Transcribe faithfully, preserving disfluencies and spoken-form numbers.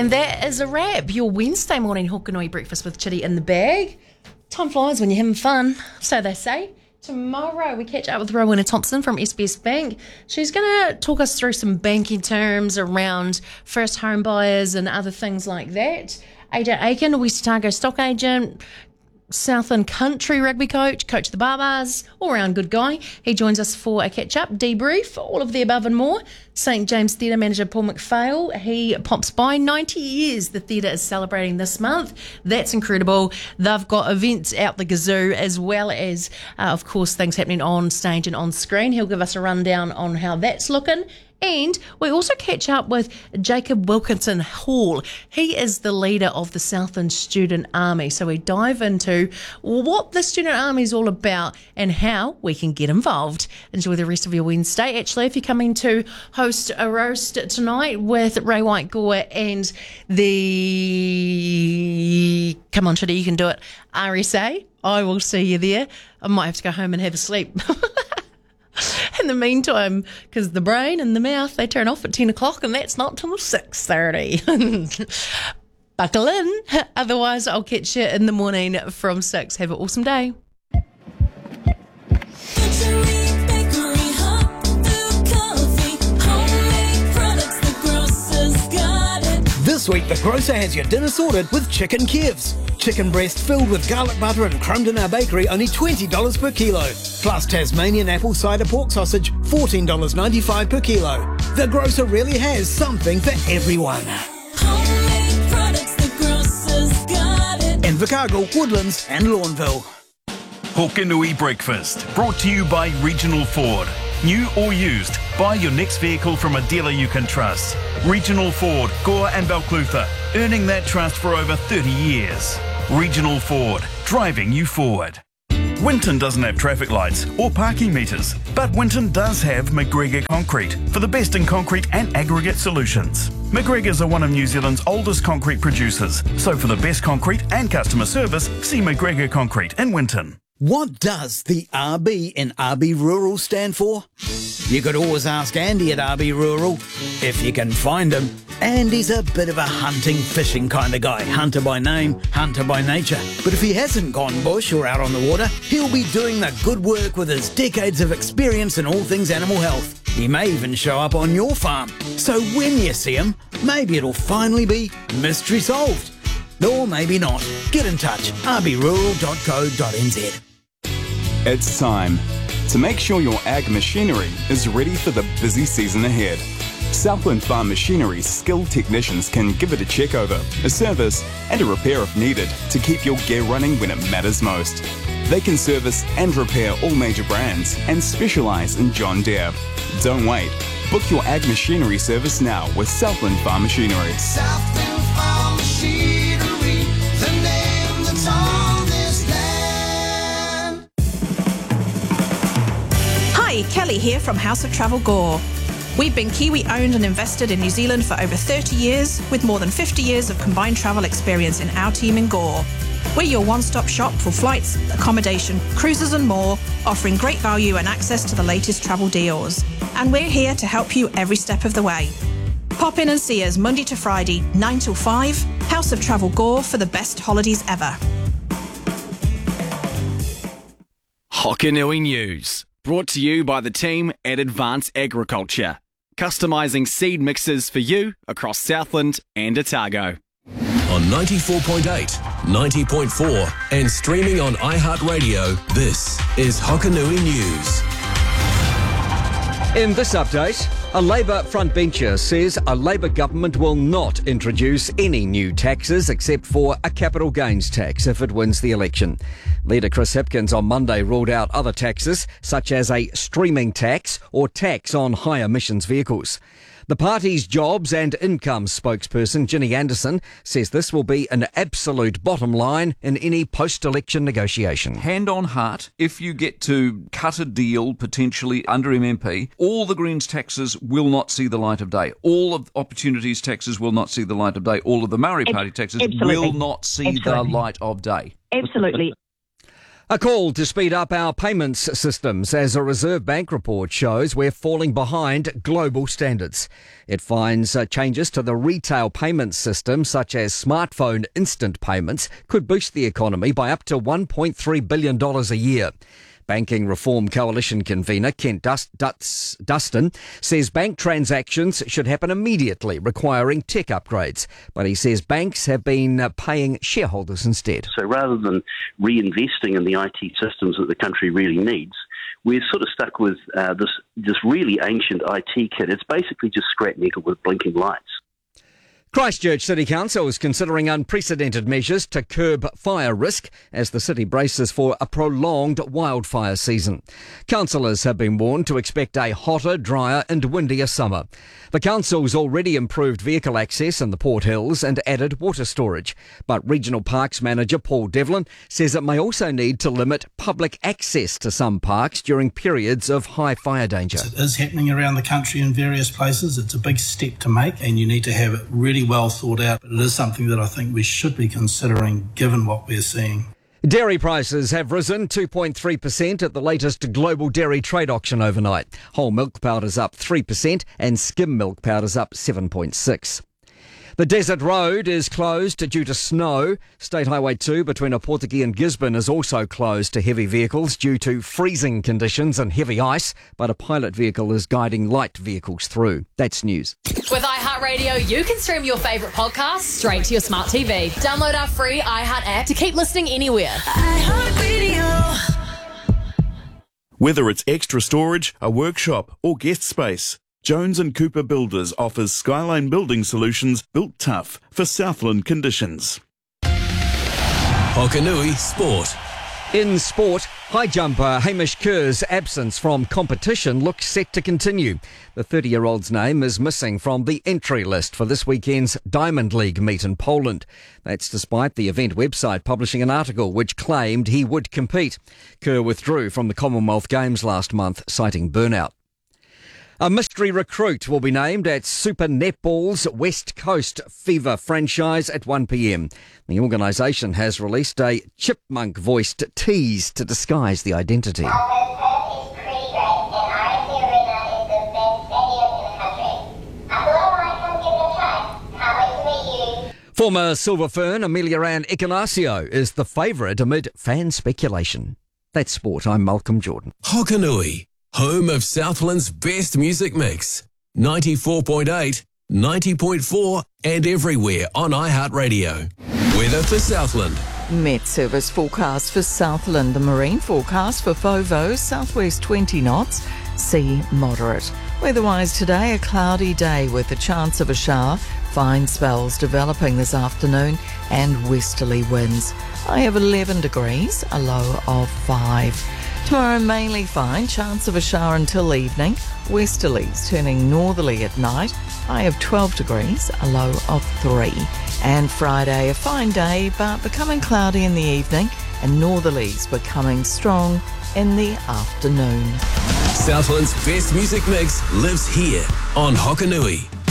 And that is a wrap. Your Wednesday morning Hokanui breakfast with Chitty in the bag. Time flies when you're having fun, so they say. Tomorrow we catch up with Rowena Thompson from S B S Bank. She's going to talk us through some banking terms around first home buyers and other things like that. A J Aiken, West Otago stock agent, Southland Country rugby coach, coach of the Barbars, all-round good guy. He joins us for a catch-up, debrief, all of the above and more. St James Theatre manager Paul McPhail, he pops by. ninety years the theatre is celebrating this month. That's incredible. They've got events out the gazoo, as well as, uh, of course, things happening on stage and on screen. He'll give us a rundown on how that's looking. And we also catch up with Jacob Wilkinson Hall. He is the leader of the Southland Student Army. So we dive into what the Student Army is all about and how we can get involved. Enjoy the rest of your Wednesday. Actually, if you're coming to host a roast tonight with Ray White-Gore and the... Come on, Chitty, you can do it. R S A, I will see you there. I might have to go home and have a sleep. In the meantime, because the brain and the mouth, they turn off at ten o'clock and that's not till six thirty. Buckle in. Otherwise, I'll catch you in the morning from six. Have an awesome day. This week, the grocer has your dinner sorted with Chicken Kevs. Chicken breast filled with garlic butter and crumbed in our bakery, only twenty dollars per kilo. Plus Tasmanian apple cider pork sausage, fourteen dollars ninety-five per kilo. The grocer really has something for everyone. Homemade products, the grocer's got it. Invercargill, Woodlands and Lawnville. Hokanui Breakfast, brought to you by Regional Ford. New or used, buy your next vehicle from a dealer you can trust. Regional Ford, Gore and Balclutha, earning that trust for over thirty years. Regional Ford, driving you forward. Winton doesn't have traffic lights or parking meters, but Winton does have McGregor Concrete for the best in concrete and aggregate solutions. McGregor's are one of New Zealand's oldest concrete producers, so for the best concrete and customer service, see McGregor Concrete in Winton. What does the R B in R B Rural stand for? You could always ask Andy at R B Rural, if you can find him. Andy's a bit of a hunting, fishing kind of guy. Hunter by name, hunter by nature. But if he hasn't gone bush or out on the water, he'll be doing the good work with his decades of experience in all things animal health. He may even show up on your farm. So when you see him, maybe it'll finally be mystery solved. Or maybe not. Get in touch, r b rural dot co dot n z. It's time to make sure your ag machinery is ready for the busy season ahead. Southland Farm Machinery's skilled technicians can give it a check over, a service and a repair if needed to keep your gear running when it matters most. They can service and repair all major brands and specialise in John Deere. Don't wait. Book your ag machinery service now with Southland Farm Machinery. Southland Farm Machinery, the name that's on this land. Hi, Kelly here from House of Travel Gore. We've been Kiwi owned and invested in New Zealand for over thirty years, with more than fifty years of combined travel experience in our team in Gore. We're your one-stop shop for flights, accommodation, cruises and more, offering great value and access to the latest travel deals. And we're here to help you every step of the way. Pop in and see us Monday to Friday, nine till five, House of Travel Gore for the best holidays ever. Hokanui News, brought to you by the team at Advance Agriculture, customising seed mixes for you across Southland and Otago. On ninety-four point eight, ninety point four and streaming on iHeartRadio, this is Hokanui News. In this update, a Labour frontbencher says a Labour government will not introduce any new taxes except for a capital gains tax if it wins the election. Leader Chris Hipkins on Monday ruled out other taxes such as a streaming tax or tax on high emissions vehicles. The party's jobs and income spokesperson, Ginny Anderson, says this will be an absolute bottom line in any post-election negotiation. Hand on heart, if you get to cut a deal potentially under M M P, all the Greens taxes will not see the light of day. All of Opportunities taxes will not see the light of day. All of the Maori Party taxes Absolutely. will not see Absolutely. the light of day. Absolutely. A call to speed up our payments systems as a Reserve Bank report shows we're falling behind global standards. It finds uh, changes to the retail payment system, such as smartphone instant payments, could boost the economy by up to one point three billion dollars a year. Banking Reform Coalition convener Kent Dust, Dust, Dustin says bank transactions should happen immediately, requiring tech upgrades. But he says banks have been uh, paying shareholders instead. So rather than reinvesting in the I T systems that the country really needs, we're sort of stuck with uh, this, this really ancient I T kit. It's basically just scrap metal with blinking lights. Christchurch City Council is considering unprecedented measures to curb fire risk as the city braces for a prolonged wildfire season. Councillors have been warned to expect a hotter, drier and windier summer. The council's already improved vehicle access in the Port Hills and added water storage. But Regional Parks Manager Paul Devlin says it may also need to limit public access to some parks during periods of high fire danger. It is happening around the country in various places. It's a big step to make and you need to have it really well thought out, but it is something that I think we should be considering given what we're seeing. Dairy prices have risen two point three percent at the latest global dairy trade auction overnight. Whole milk powder's up three percent and skim milk powder's up seven point six percent. The Desert Road is closed due to snow. State Highway two between Opotiki and Gisborne is also closed to heavy vehicles due to freezing conditions and heavy ice, but a pilot vehicle is guiding light vehicles through. That's news. With iHeartRadio, you can stream your favourite podcasts straight to your smart T V. Download our free iHeart app to keep listening anywhere. iHeartRadio. Whether it's extra storage, a workshop or guest space, Jones and Cooper Builders offers Skyline Building Solutions built tough for Southland conditions. Hokanui Sport. In sport, high jumper Hamish Kerr's absence from competition looks set to continue. The thirty-year-old's name is missing from the entry list for this weekend's Diamond League meet in Poland. That's despite the event website publishing an article which claimed he would compete. Kerr withdrew from the Commonwealth Games last month, citing burnout. A mystery recruit will be named at Super Netball's West Coast Fever franchise at one p.m. The organisation has released a chipmunk-voiced tease to disguise the identity. Former Silver Fern Amelia Ann Icinacio is the favourite amid fan speculation. That's sport. I'm Malcolm Jordan. Hokanui, home of Southland's best music mix. ninety-four point eight, ninety point four and everywhere on iHeartRadio. Weather for Southland. Met Service forecast for Southland. The marine forecast for Fovo, southwest twenty knots, sea moderate. Weatherwise today, a cloudy day with a chance of a shower. Fine spells developing this afternoon and westerly winds. I have eleven degrees, a low of five. Tomorrow mainly fine, chance of a shower until evening. Westerlies turning northerly at night. I have twelve degrees, a low of three. And Friday, a fine day, but becoming cloudy in the evening, and northerlies becoming strong in the afternoon. Southland's best music mix lives here on Hokanui.